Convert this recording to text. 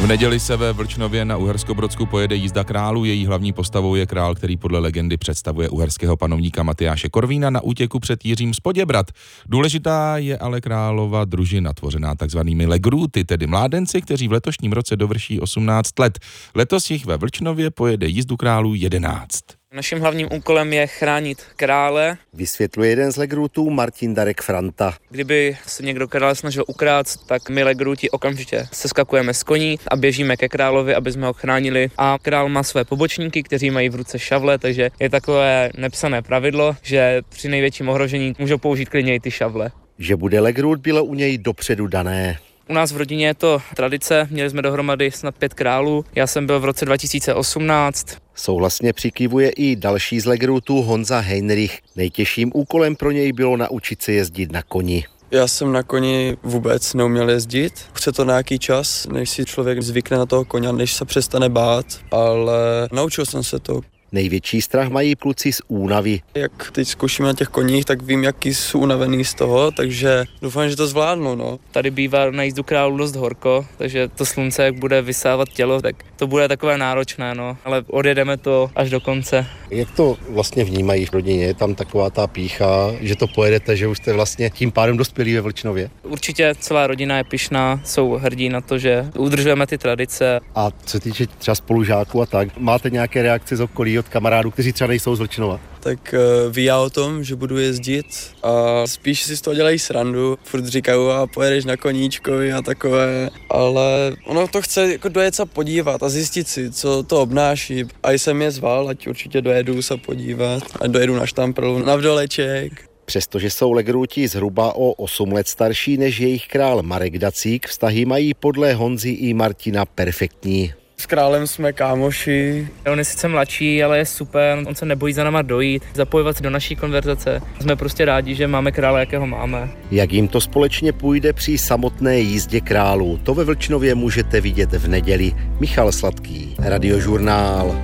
V neděli se ve Vlčnově na Uherskobrodsku pojede jízda králů. Její hlavní postavou je král, který podle legendy představuje uherského panovníka Matyáše Korvína na útěku před Jiřím z Poděbrad. Důležitá je ale králova družina, tvořená takzvanými legrúty, tedy mládenci, kteří v letošním roce dovrší 18 let. Letos jich ve Vlčnově pojede jízdu králů 11. Naším hlavním úkolem je chránit krále. Vysvětluje jeden z legrútů Martin Darek Franta. Kdyby se někdo krále snažil ukrást, tak my legrúti okamžitě seskakujeme z koní a běžíme ke královi, aby jsme ho chránili. A král má své pobočníky, kteří mají v ruce šavle, takže je takové nepsané pravidlo, že při největším ohrožení můžou použít klidně i ty šavle. Že bude legrút, bylo u něj dopředu dané. U nás v rodině je to tradice, měli jsme dohromady snad 5 králů, já jsem byl v roce 2018. Souhlasně přikývuje i další z legrútů Honza Heinrich. Nejtěžším úkolem pro něj bylo naučit se jezdit na koni. Já jsem na koni vůbec neuměl jezdit. Chce to nějaký čas, než si člověk zvykne na toho koně, než se přestane bát, ale naučil jsem se to. Největší strach mají kluci z únavy. Jak teď zkoušíme na těch koních, tak vím, jaký jsou unavený z toho, takže doufám, že to zvládnu. No. Tady bývá na jízdu králů dost horko, takže to slunce, jak bude vysávat tělo, tak to bude takové náročné, no. Ale odjedeme to až do konce. Jak to vlastně vnímají v rodině? Je tam taková ta pýcha, že to pojedete, že už jste vlastně tím pádem dospělí ve Vlčnově? Určitě celá rodina je pyšná, jsou hrdí na to, že udržujeme ty tradice. A co se týče třeba spolužáků a tak, máte nějaké reakce z okolí od kamarádů, kteří třeba nejsou z Vlčnova? Tak ví já o tom, že budu jezdit a spíš si z toho dělají srandu. Furt říkají, a pojedeš na koníčkovi a takové, ale ono to chce jako dojet se podívat a zjistit si, co to obnáší. A jsem je zval, ať určitě dojedu se podívat a dojedu na Štamprlu, na Vdoleček. Přestože jsou legrúti zhruba o 8 let starší než jejich král Marek Dacík, vztahy mají podle Honzy i Martina perfektní. S králem jsme kámoši. On je sice mladší, ale je super, on se nebojí za náma dojít, zapojovat se do naší konverzace. Jsme prostě rádi, že máme krále, jakého máme. Jak jim to společně půjde při samotné jízdě králů, to ve Vlčnově můžete vidět v neděli. Michal Sladký, Radiožurnál.